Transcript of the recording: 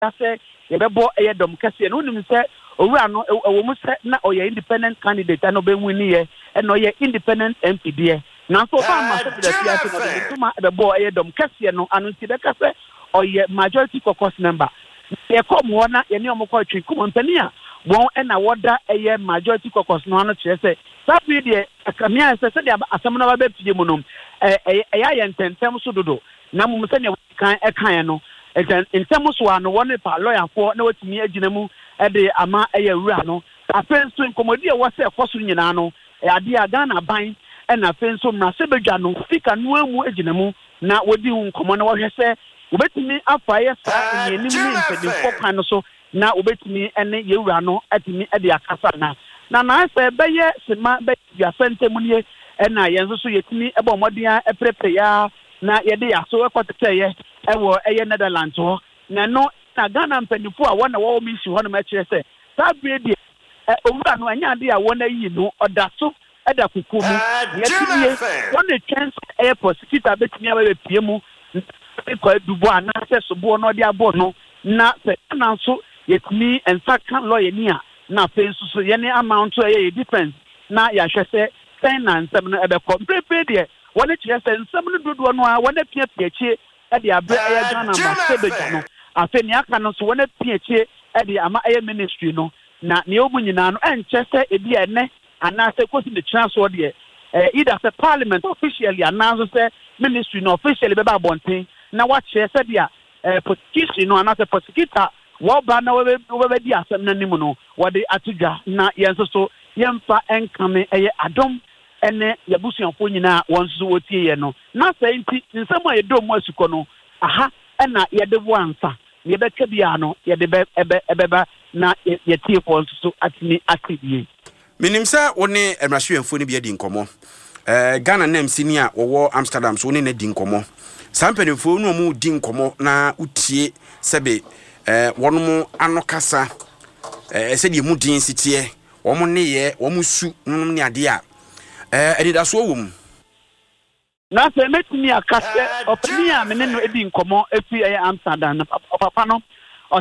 say yebebo dom kese no nim say owura no ewo mu say na oye independent candidate no be win ye e no ye independent MP de na so ba ma say the fiase no de tuma ebebo dom kese no anu ti be kase oye majority caucus member ye come wona ye ne omko atwi kumontani a won e na woda eye majority caucus no anu kire say sabi de akamia say de asem no ba be pie mu no eya ye ntentem so dodo na mum say ne kan e kan no in terms of one pa lawyer for na watimi agina mu e de ama eye wura no afen so nkomodi e wose ekoso nyina no ade aga na ban e na afen so mra se bedwa no speaker no amu agina mu na wodi hu nkomo na wo hwese obetimi afa ye sa ni enim ni mpedifo kan no so na obetimi ene ye wura no atimi e de akasa na se beye sema be ya sentem ni e na yenso so yetimi e bo modia e prepare ya na yede ya so ekotete ewo eye Netherlands ho na no na Ghana mpanifo a wona wo mi si ho no ma kire se sabe die owura no anya de a wona yi no oda so eda kukumu yetibie wona chance prosecutor betimi abe pie mu ko dubo ana se so bo no de abo no na se na so yetimi ensa kan lawyer ni a na fensu so ye ne amount ye defense na ya hwese finance no ebe ko prepare die wona kire se nsam no dodo no a wona pie chi e de abre eye Ghana ambassador no afeni aka no so wona pie chi e de ama eye ministry no na ne omu nyina no enche se ebi ene ana se kosi the transfer de either the parliament officially announce say ministry no officially be ba bonten na wa che se dia prosecution no ana se prosecutor wo ba na we be di asem na nim no wo de atudwa na yenso so yemfa enkame eye adom ene yabusuanfo nyina wonso wotie ye no na sai nti nsem a yedom asuko no aha ena yede bo ansa yebeka bia no yede ebeba na yetie fo so atini atidie minim sa woni emrahwenfo ni bia di nkomo Ghana nam sini a wo Amsterdam so woni na di nkomo sampenfo no mu di nkomo na utie sebe wono anokasa se di mu din sitie wo mo ne ye wo mu su num ne ade a edida so wo mu na se metimi akase opini a mene no edi nkomo efi Amsterdam papa no